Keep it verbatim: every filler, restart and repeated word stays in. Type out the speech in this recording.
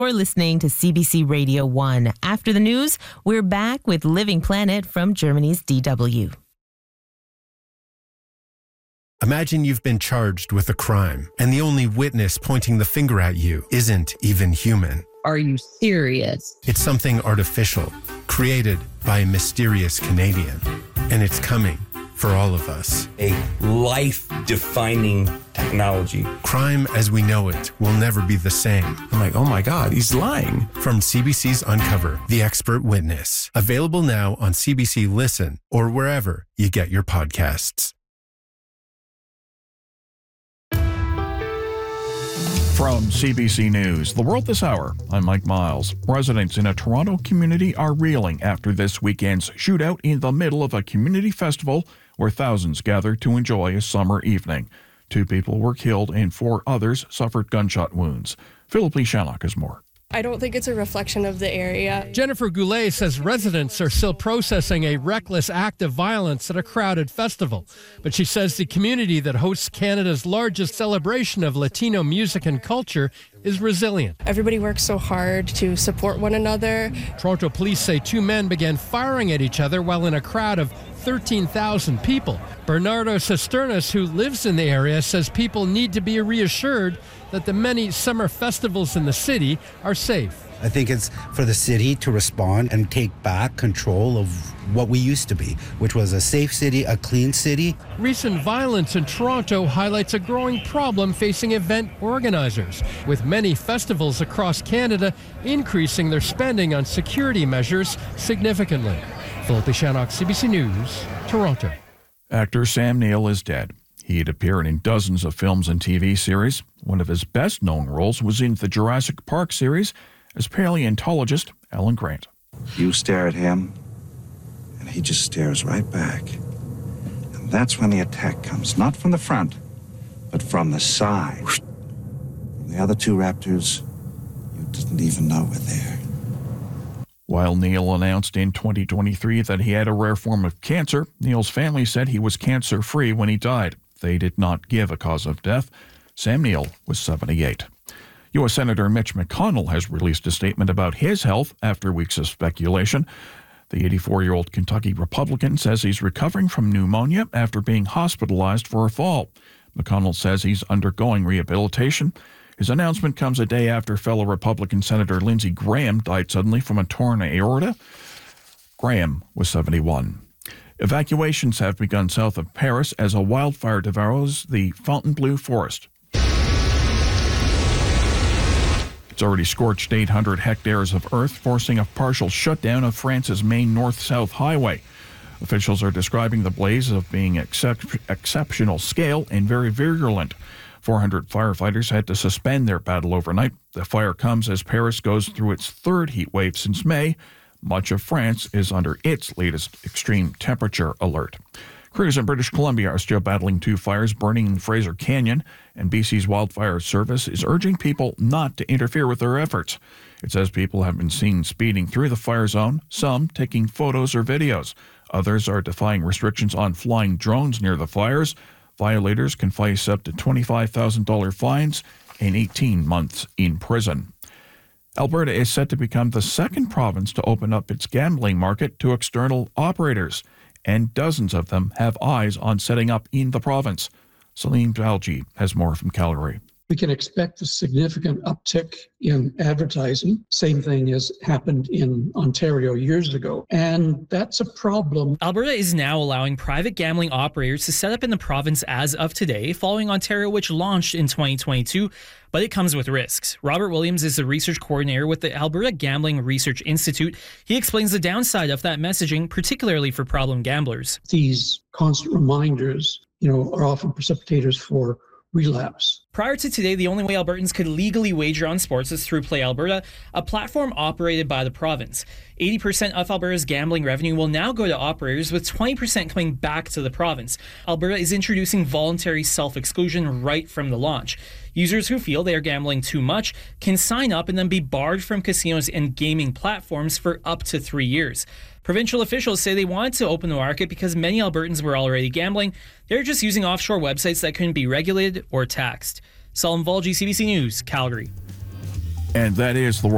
We're listening to C B C Radio one. After the news, we're back with Living Planet from Germany's D W. Imagine you've been charged with a crime, and the only witness pointing the finger at you isn't even human. Are you serious? It's something artificial, created by a mysterious Canadian, and it's coming for all of us. A life-defining technology. Crime as we know it will never be the same. I'm like, oh my God, he's lying. From C B C's Uncover, The Expert Witness. Available now on C B C Listen or wherever you get your podcasts. From C B C News, The World This Hour, I'm Mike Miles. Residents in a Toronto community are reeling after this weekend's shootout in the middle of a community festival where thousands gathered to enjoy a summer evening. Two people were killed and four others suffered gunshot wounds. Philippe Shannock has more. I don't think it's a reflection of the area. Jennifer Goulet says residents are still processing a reckless act of violence at a crowded festival. But she says the community that hosts Canada's largest celebration of Latino music and culture is resilient. Everybody works so hard to support one another. Toronto police say two men began firing at each other while in a crowd of thirteen thousand people. Bernardo Cisternas, who lives in the area, says people need to be reassured that the many summer festivals in the city are safe. I think it's for the city to respond and take back control of what we used to be, which was a safe city, a clean city. Recent violence in Toronto highlights a growing problem facing event organizers, with many festivals across Canada increasing their spending on security measures significantly. Philippe Shannock, C B C News, Toronto. Actor Sam Neill is dead. He had appeared in dozens of films and T V series. One of his best-known roles was in the Jurassic Park series as paleontologist Alan Grant. You stare at him, and he just stares right back. And that's when the attack comes, not from the front, but from the side. The other two raptors, you didn't even know were there. While Neill announced in twenty twenty-three that he had a rare form of cancer, Neill's family said he was cancer-free when he died. They did not give a cause of death. Sam Neill was seventy-eight. U S Senator Mitch McConnell has released a statement about his health after weeks of speculation. The eighty-four-year-old Kentucky Republican says he's recovering from pneumonia after being hospitalized for a fall. McConnell says he's undergoing rehabilitation. His announcement comes a day after fellow Republican Senator Lindsey Graham died suddenly from a torn aorta. Graham was seventy-one. Evacuations have begun south of Paris as a wildfire devours the Fontainebleau forest. It's already scorched eight hundred hectares of earth, forcing a partial shutdown of France's main north-south highway. Officials are describing the blaze as being excep- exceptional scale and very virulent. four hundred firefighters had to suspend their battle overnight. The fire comes as Paris goes through its third heat wave since May. Much of France is under its latest extreme temperature alert. Crews in British Columbia are still battling two fires burning in Fraser Canyon, and B C's Wildfire Service is urging people not to interfere with their efforts. It says people have been seen speeding through the fire zone, some taking photos or videos. Others are defying restrictions on flying drones near the fires. Violators can face up to twenty-five thousand dollars fines and eighteen months in prison. Alberta is set to become the second province to open up its gambling market to external operators, and dozens of them have eyes on setting up in the province. Salim Jalji has more from Calgary. We can expect a significant uptick in advertising. Same thing as happened in Ontario years ago. And that's a problem. Alberta is now allowing private gambling operators to set up in the province as of today, following Ontario, which launched in twenty twenty-two. But it comes with risks. Robert Williams is the research coordinator with the Alberta Gambling Research Institute. He explains the downside of that messaging, particularly for problem gamblers. These constant reminders, you know, are often precipitators for relapse. Prior to today, the only way Albertans could legally wager on sports is through Play Alberta, a platform operated by the province. eighty percent of Alberta's gambling revenue will now go to operators, with twenty percent coming back to the province. Alberta is introducing voluntary self-exclusion right from the launch. Users who feel they are gambling too much can sign up and then be barred from casinos and gaming platforms for up to three years. Provincial officials say they wanted to open the market because many Albertans were already gambling. They're just using offshore websites that couldn't be regulated or taxed. Salim Volji, C B C News, Calgary. And that is the